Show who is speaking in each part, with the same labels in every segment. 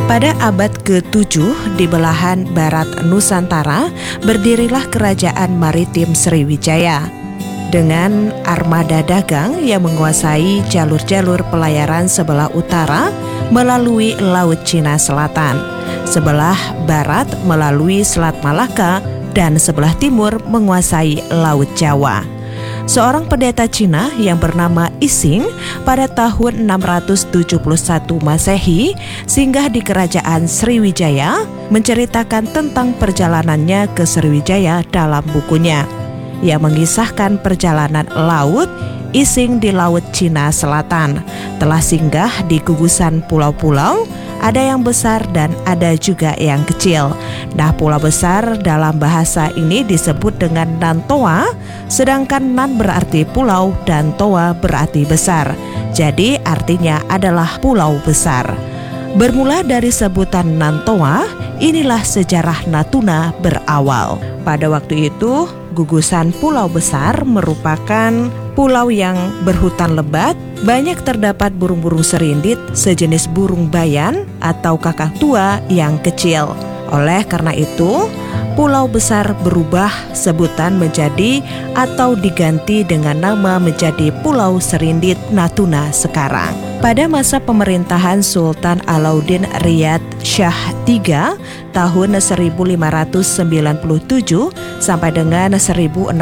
Speaker 1: Pada abad ke-7 di belahan barat Nusantara berdirilah Kerajaan Maritim Sriwijaya dengan armada dagang yang menguasai jalur-jalur pelayaran sebelah utara melalui Laut Cina Selatan, sebelah barat melalui Selat Malaka, dan sebelah timur menguasai Laut Jawa. Seorang pendeta Cina yang bernama Ising pada tahun 671 Masehi singgah di Kerajaan Sriwijaya menceritakan tentang perjalanannya ke Sriwijaya dalam bukunya yang mengisahkan perjalanan laut Ising di Laut Cina Selatan. Telah singgah di gugusan pulau-pulau, ada yang besar dan ada juga yang kecil. Nah, pulau besar dalam bahasa ini disebut dengan Nantoa, sedangkan Nan berarti pulau dan Toa berarti besar. Jadi artinya adalah pulau besar. Bermula dari sebutan Nantoa, inilah sejarah Natuna berawal. Pada waktu itu, gugusan pulau besar merupakan pulau yang berhutan lebat. Banyak terdapat burung-burung serindit sejenis burung bayan atau kakak tua yang kecil. Oleh karena itu, pulau besar berubah sebutan menjadi atau diganti dengan nama menjadi Pulau Serindit Natuna sekarang. Pada masa pemerintahan Sultan Alauddin Riyad Shah III tahun 1597 sampai dengan 1655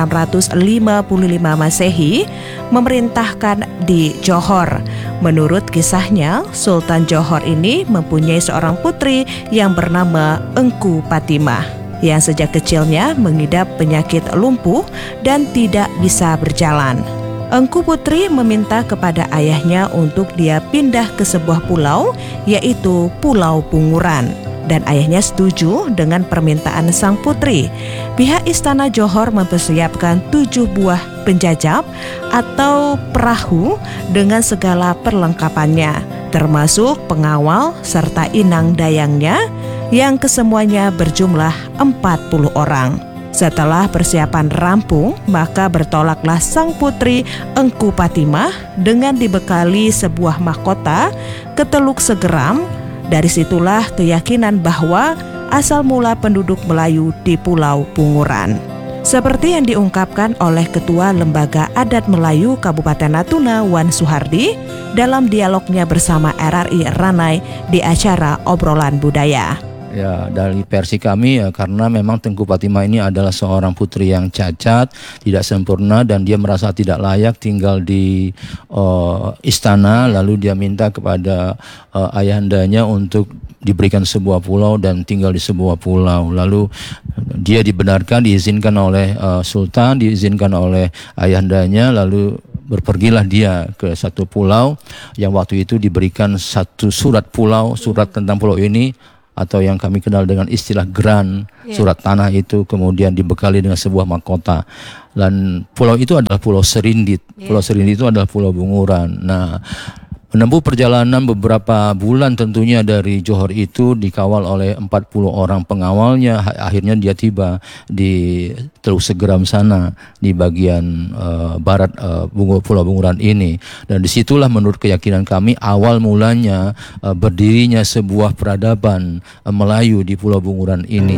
Speaker 1: Masehi memerintahkan di Johor. Menurut kisahnya, Sultan Johor ini mempunyai seorang putri yang bernama Engku Patimah yang sejak kecilnya mengidap penyakit lumpuh dan tidak bisa berjalan. Engku Putri meminta kepada ayahnya untuk dia pindah ke sebuah pulau, yaitu Pulau Bunguran. Dan ayahnya setuju dengan permintaan sang putri. Pihak Istana Johor mempersiapkan 7 buah penjajab atau perahu dengan segala perlengkapannya, termasuk pengawal serta inang dayangnya yang kesemuanya berjumlah 40 orang. Setelah persiapan rampung, maka bertolaklah sang putri Engku Patimah dengan dibekali sebuah mahkota ke Teluk Segeram. Dari situlah keyakinan bahwa asal mula penduduk Melayu di Pulau Bunguran. Seperti yang diungkapkan oleh Ketua Lembaga Adat Melayu Kabupaten Natuna, Wan Suhardi, dalam dialognya bersama RRI Ranai di acara Obrolan Budaya.
Speaker 2: Ya, dari versi kami ya, karena memang Tengku Patimah ini adalah seorang putri yang cacat, tidak sempurna, dan dia merasa tidak layak tinggal di istana. Lalu dia minta kepada ayahandanya untuk diberikan sebuah pulau dan tinggal di sebuah pulau. Lalu dia dibenarkan, diizinkan oleh Sultan, diizinkan oleh ayahandanya. Lalu berpergilah dia ke satu pulau yang waktu itu diberikan satu surat tentang pulau ini, atau yang kami kenal dengan istilah geran, surat tanah itu, kemudian dibekali dengan sebuah mahkota. Dan pulau itu adalah Pulau Serindit. Pulau Serindit itu adalah Pulau Bunguran. Nah, menempuh perjalanan beberapa bulan tentunya dari Johor itu dikawal oleh 40 orang pengawalnya. Akhirnya dia tiba di Teluk Segeram sana, di bagian barat Pulau Bunguran ini. Dan disitulah menurut keyakinan kami awal mulanya berdirinya sebuah peradaban Melayu di Pulau Bunguran ini.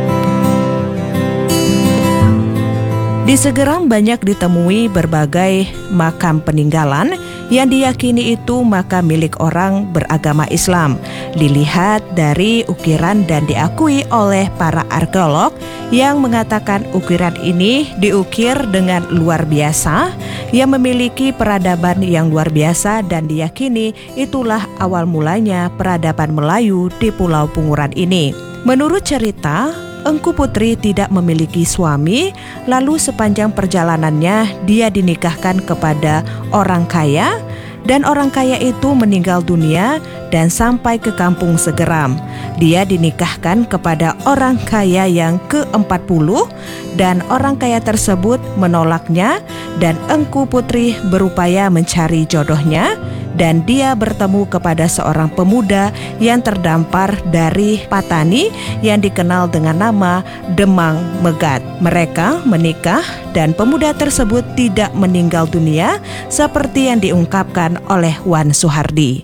Speaker 1: Di Segeram banyak ditemui berbagai makam peninggalan yang diyakini itu makam milik orang beragama Islam. Dilihat dari ukiran dan diakui oleh para arkeolog yang mengatakan ukiran ini diukir dengan luar biasa, yang memiliki peradaban yang luar biasa, dan diyakini itulah awal mulanya peradaban Melayu di Pulau Bunguran ini. Menurut cerita, Engku Putri tidak memiliki suami, lalu sepanjang perjalanannya dia dinikahkan kepada orang kaya, dan orang kaya itu meninggal dunia dan sampai ke kampung Segeram. Dia dinikahkan kepada orang kaya yang ke-40 dan orang kaya tersebut menolaknya, dan Engku Putri berupaya mencari jodohnya. Dan dia bertemu kepada seorang pemuda yang terdampar dari Patani yang dikenal dengan nama Demang Megat. Mereka menikah dan pemuda tersebut tidak meninggal dunia seperti yang diungkapkan oleh Wan Suhardi.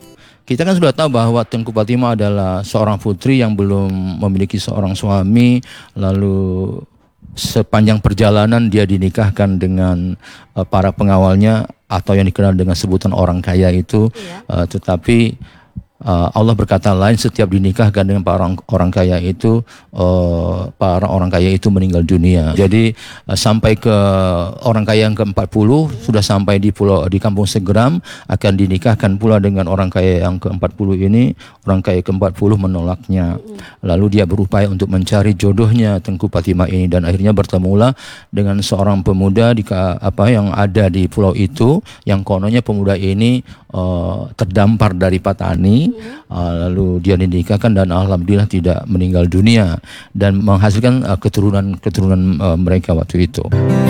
Speaker 2: Kita kan sudah tahu bahwa Tengku Fatimah adalah seorang putri yang belum memiliki seorang suami, lalu sepanjang perjalanan dia dinikahkan dengan para pengawalnya atau yang dikenal dengan sebutan orang kaya itu. Tetapi Allah berkata lain, setiap dinikahkan dengan para orang kaya itu, para orang kaya itu meninggal dunia. Jadi sampai ke orang kaya yang ke-40 sudah sampai di kampung Segeram, akan dinikahkan pula dengan orang kaya yang ke-40 ini. Orang kaya ke-40 menolaknya. Lalu dia berupaya untuk mencari jodohnya Tengku Fatimah ini, dan akhirnya bertemulah dengan seorang pemuda yang ada di pulau itu, yang kononnya pemuda ini terdampar dari petani. Lalu dia dinikahkan dan alhamdulillah tidak meninggal dunia dan menghasilkan keturunan mereka waktu itu.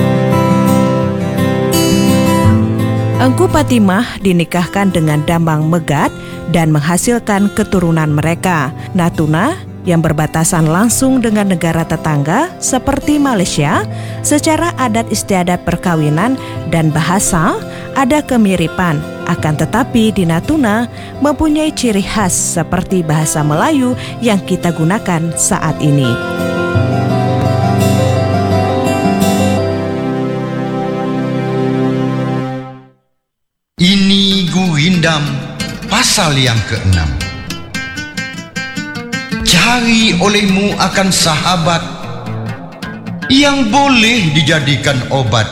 Speaker 1: Engku Fatimah dinikahkan dengan Dambang Megat dan menghasilkan keturunan mereka. Natuna yang berbatasan langsung dengan negara tetangga seperti Malaysia, secara adat istiadat perkawinan dan bahasa ada kemiripan. Akan tetapi di Natuna mempunyai ciri khas seperti bahasa Melayu yang kita gunakan saat ini.
Speaker 3: Ini Gurindam pasal yang ke-6. Cari olehmu akan sahabat yang boleh dijadikan obat.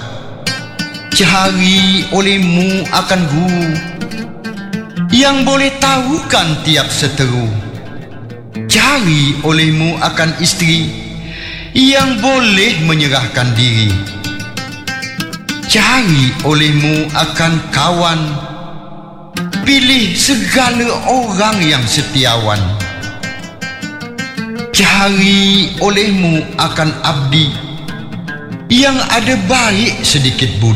Speaker 3: Cari olehmu akan guru yang boleh tahukan tiap seteru. Cari olehmu akan isteri yang boleh menyerahkan diri. Cari olehmu akan kawan, pilih segala orang yang setiawan. Cari olehmu akan abdi yang ada baik sedikit budi.